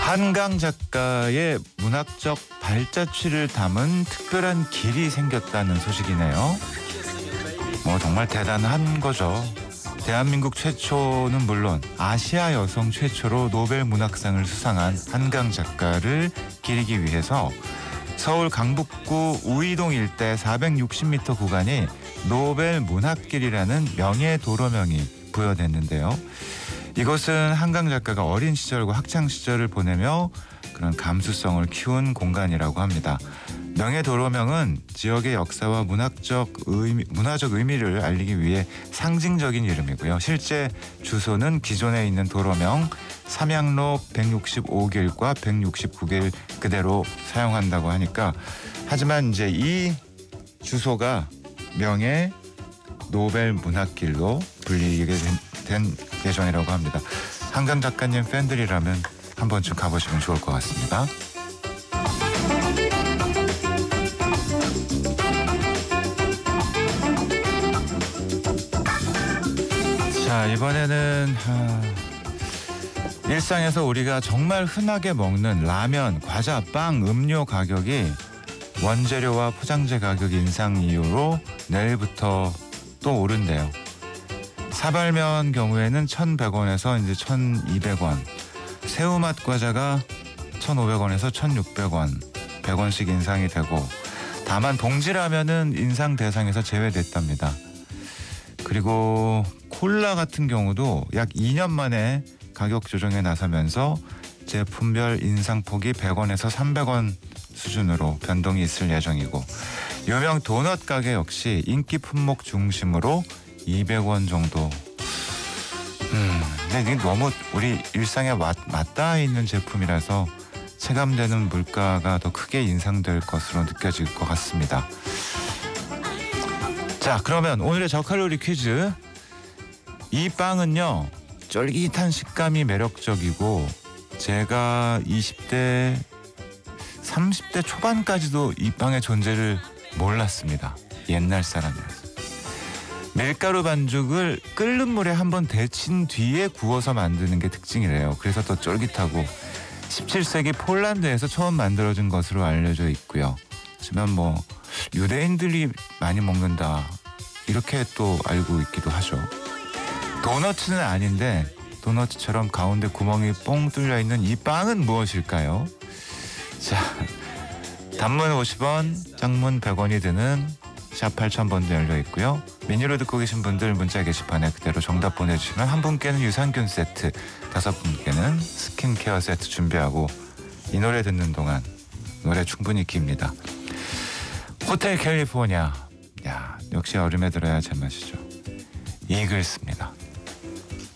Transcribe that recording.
한강 작가의 문학적 발자취를 담은 특별한 길이 생겼다는 소식이네요. 정말 대단한 거죠. 대한민국 최초는 물론 아시아 여성 최초로 노벨 문학상을 수상한 한강 작가를 기리기 위해서 서울 강북구 우이동 일대 460m 구간이 노벨 문학길이라는 명예 도로명이 부여됐는데요. 이곳은 한강 작가가 어린 시절과 학창 시절을 보내며 그런 감수성을 키운 공간이라고 합니다. 명예 도로명은 지역의 역사와 문화적 의미를 알리기 위해 상징적인 이름이고요. 실제 주소는 기존에 있는 도로명 삼양로 165길과 169길 그대로 사용한다고 하니까, 하지만 이제 이 주소가 명예 노벨 문학길로 불리게 된 예정이라고 합니다. 한강 작가님 팬들이라면 한 번쯤 가보시면 좋을 것 같습니다. 자, 이번에는 일상에서 우리가 정말 흔하게 먹는 라면, 과자, 빵, 음료 가격이 원재료와 포장재 가격 인상 이후로 내일부터 또 오른대요. 사발면 경우에는 1,100원에서 이제 1,200원, 새우맛 과자가 1,500원에서 1,600원, 100원씩 인상이 되고, 다만 봉지라면은 인상 대상에서 제외됐답니다. 그리고 콜라 같은 경우도 약 2년 만에 가격 조정에 나서면서 제품별 인상폭이 100원에서 300원 수준으로 변동이 있을 예정이고, 유명 도넛 가게 역시 인기 품목 중심으로 200원 정도. 근데 이게 너무 우리 일상에 맞닿아 있는 제품이라서 체감되는 물가가 더 크게 인상될 것으로 느껴질 것 같습니다. 자, 그러면 오늘의 저칼로리 퀴즈. 이 빵은요, 쫄깃한 식감이 매력적이고, 제가 20대, 30대 초반까지도 이 빵의 존재를 몰랐습니다. 옛날 사람이라서. 밀가루 반죽을 끓는 물에 한번 데친 뒤에 구워서 만드는 게 특징이래요. 그래서 더 쫄깃하고 17세기 폴란드에서 처음 만들어진 것으로 알려져 있고요. 하지만 유대인들이 많이 먹는다, 이렇게 또 알고 있기도 하죠. 도너츠는 아닌데 도너츠처럼 가운데 구멍이 뽕 뚫려 있는 이 빵은 무엇일까요? 자, 단문 50원, 장문 100원이 드는 샵 8000번도 열려 있고요. 메뉴로 듣고 계신 분들 문자 게시판에 그대로 정답 보내주시면 한 분께는 유산균 세트, 5분께는 스킨케어 세트 준비하고, 이 노래 듣는 동안 노래 충분히 깁니다. 호텔 캘리포니아. 야, 역시 여름에 들어야 제맛이죠. 이글스입니다.